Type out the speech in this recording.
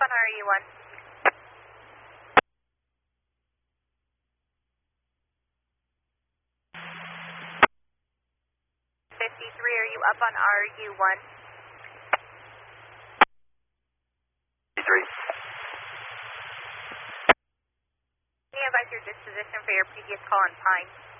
on RU1. 53, are you up on RU1? 53. Can you advise your disposition for your previous call on Pine?